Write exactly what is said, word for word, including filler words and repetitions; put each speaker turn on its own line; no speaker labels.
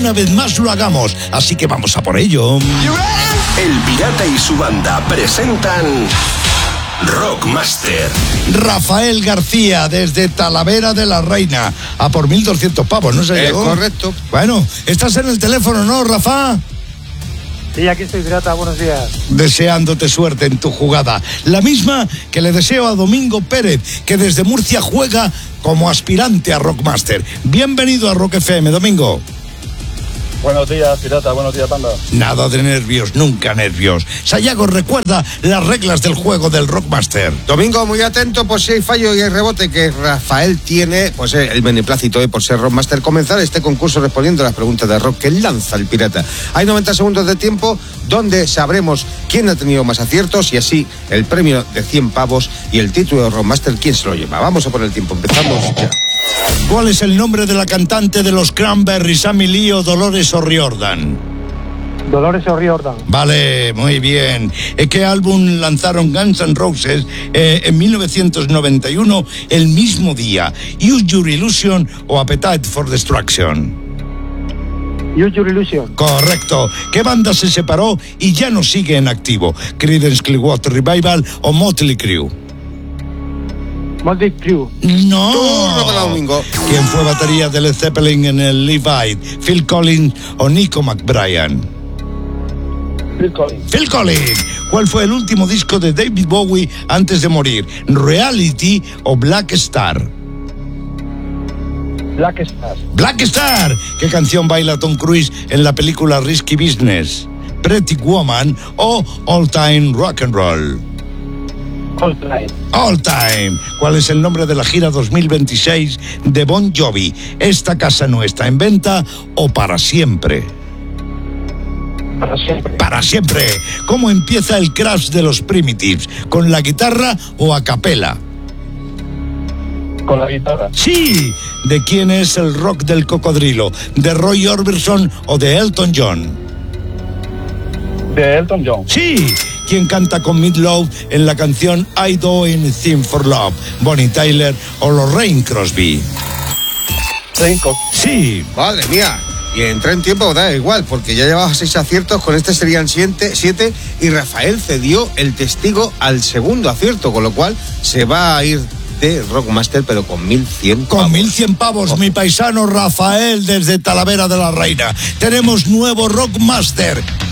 una vez más lo hagamos, así que vamos a por ello.
El Pirata y su banda presentan Rockmaster.
Rafael García, desde Talavera de la Reina, a por mil doscientos pavos, ¿no se
eh,
llegó?
Correcto.
Bueno, estás en el teléfono, ¿no, Rafa?
Sí, aquí estoy, Pirata, buenos días.
Deseándote suerte en tu jugada. La misma que le deseo a Domingo Pérez, que desde Murcia juega como aspirante a Rockmaster. Bienvenido a Rock F M, Domingo.
Buenos días, Pirata, buenos días, Panda.
Nada de nervios, nunca nervios. Sayago, recuerda las reglas del juego del Rockmaster.
Domingo, muy atento, por si hay fallo y hay rebote, que Rafael tiene, pues eh, el beneplácito de, por ser Rockmaster, comenzar este concurso respondiendo a las preguntas de rock que lanza el Pirata. Hay noventa segundos de tiempo donde sabremos quién ha tenido más aciertos y así el premio de cien pavos y el título de Rockmaster, quién se lo lleva. Vamos a por el tiempo, empezamos ya.
¿Cuál es el nombre de la cantante de los Cranberries, Amy Lee o Dolores O'Riordan?
Dolores O'Riordan.
Vale, muy bien. ¿Qué álbum lanzaron Guns N' Roses eh, en mil novecientos noventa y uno, el mismo día? Use Your Illusion o Appetite for Destruction.
Use Your Illusion.
Correcto. ¿Qué banda se separó y ya no sigue en activo? ¿Creedence Clearwater Revival o Motley Crue?
Motley Crue.
No.
Turno para Domingo.
¿Quién fue batería de Led Zeppelin en el Live Aid? ¿Phil Collins o Nico McBride?
Phil Collins.
Phil Collins. ¿Cuál fue el último disco de David Bowie antes de morir? ¿Reality o Black Star?
Black Star.
Black Star. ¿Qué canción baila Tom Cruise en la película Risky Business? ¿Pretty Woman o All Time Rock and Roll?
All Time.
All Time. ¿Cuál es el nombre de la gira dos mil veintiséis de Bon Jovi? ¿Esta casa no está en venta o para siempre?
Para siempre.
Para siempre. ¿Cómo empieza el Crash de los Primitives? ¿Con la guitarra o a capela?
Con la guitarra.
Sí. ¿De quién es el rock del cocodrilo? ¿De Roy Orbison o de Elton John?
De Elton John.
Sí. ¿Quién canta con Meat Loaf en la canción I Do Anything for Love? ¿Bonnie Tyler o Lorraine Crosby?
Cinco.
Sí.
Madre mía. Y entré en tiempo, da igual, porque ya llevaba seis aciertos, con este serían siete, siete, y Rafael cedió el testigo al segundo acierto, con lo cual se va a ir de Rockmaster, pero con mil cien pavos.
Con mil cien pavos, oh. Mi paisano Rafael desde Talavera de la Reina. Tenemos nuevo Rockmaster.